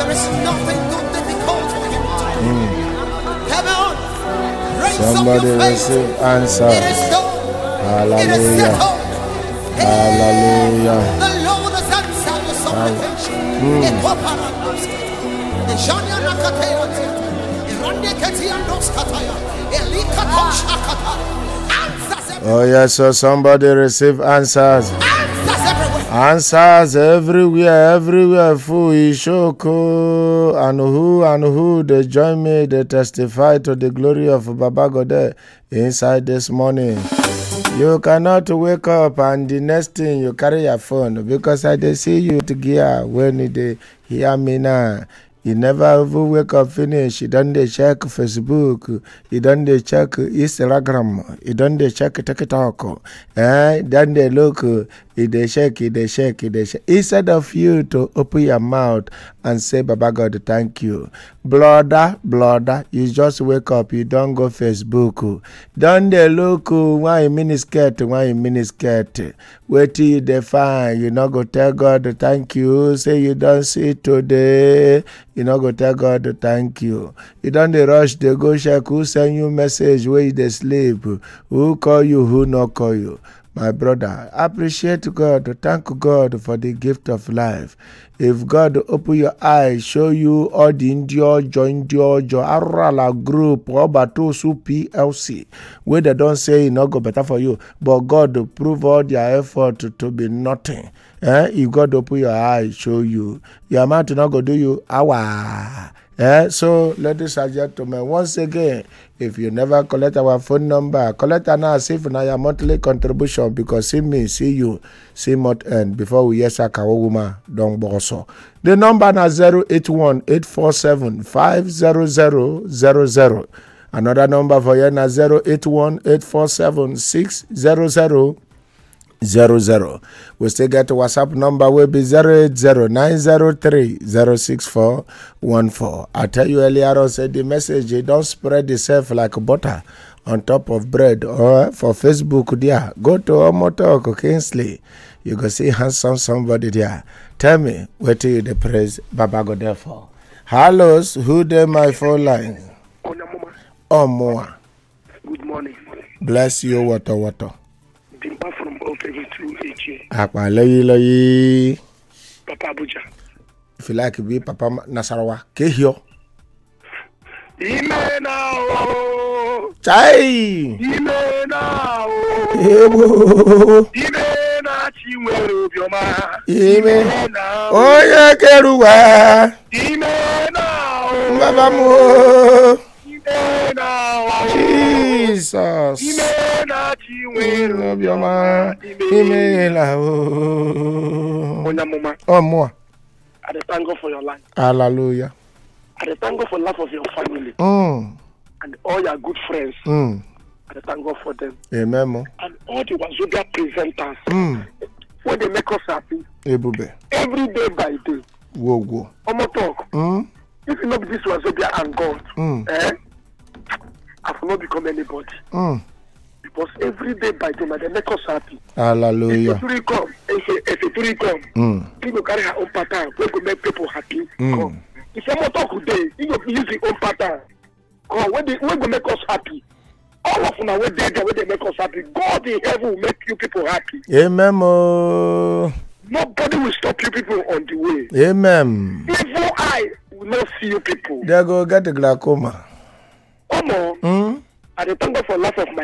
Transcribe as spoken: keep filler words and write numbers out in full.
There is nothing too difficult for him to do. Mm. Heaven, raise Somebody up your faith. receive answer. It is done. Hallelujah. It is settled. Hallelujah. Hey, the Lord has answered your supplication. Mm. Oh yes, so somebody receive answers. Answers everywhere. Answers everywhere, everywhere. Full Ishoko and who and who they join me, they testify to the glory of Baba God inside this morning. You cannot wake up and the next thing you carry your phone because I dey see you to gear when they hear me now. You never even wake up finish. You don't dey check Facebook. You don't dey check Instagram. You don't dey check TikTok. Eh? Then they look. You dey check. You dey check. You dey check. Instead of you to open your mouth and say, Baba God, thank you. Brother, brother, you just wake up. You don't go Facebook. Don't they look why you miniskirt, why you miniskirt. Wait till you define. You not go tell God thank you. Say you don't see today. You not go tell God thank you. You don't they rush. They go check who send you message where you they sleep. Who call you, who not call you. My brother, appreciate God, thank God for the gift of life. If God open your eyes, show you all the India, join India, Arala group, Obatosu P L C, where they don't say it not go better for you, but God prove all their effort to, to be nothing. Eh? If God open your eyes, show you, your man to not go do you, awa. Eh? So, ladies and gentlemen, once again, if you never collect our phone number, collect an now, see for your monthly contribution because see me, see you, see month end before we yes Akawo woman don't bosso. The number na zero eight one eight four seven five zero zero zero zero. Another number for you na zero eight one eight four seven six zero zero zero zero. We still get WhatsApp number will be zero eight zero nine zero three zero six four one four. I tell you earlier on said the message it don't spread itself like butter on top of bread or for Facebook there. Go to Omotalk Kingsley. You go see handsome somebody there. Tell me what you the praise Baba go there for. Hellos, who there my phone line? Oh more. Good morning. Bless you water water. Dimpa from Opening to H A. Akwa loyi loyi. Papa Abuja. If you like be Papa Nasarawa. Kehio. Ime na o. Chai. Ime na o. Ebo. Ime na chiwe obioma. Ime na o. Oye keruwa. Ime na o. Baba mo. Ime na o. Jesus. Ime na chiwe obioma. Ime la o. Onyamoma. Oh more. I thank God for your life. Hallelujah. I thank God for the life of your family. Mm. And all your good friends. Mm. I thank God for them. Amen. And all the Wazobia presenters. Mm. When they make us happy. Ebube. Every day by day. Whoa, whoa. Omo talk. Mm. If you know this Wazobia and God, Mm. eh, I will not become anybody. Mm. Because every day by day, they make us happy. Hallelujah. If a three come, if a, if a three come, Mm. people carry her own pattern. We go make people happy. Mm. Come. If Omo talk today, you go use the own pattern. Come. When they when go make us happy. All of them are where they where they make us happy. God in heaven will make you people happy. Amen. Oh. Nobody will stop you people on the way. Amen. Evil eye will not see you people. They go get the glaucoma. Omo, Mm. I thank God for life of my